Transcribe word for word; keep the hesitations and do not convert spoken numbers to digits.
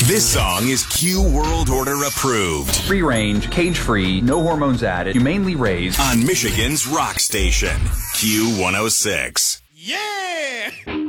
This song is Q World Order approved. Free range, cage free, no hormones added, humanely raised. On Michigan's rock station, Q one oh six. Yeah!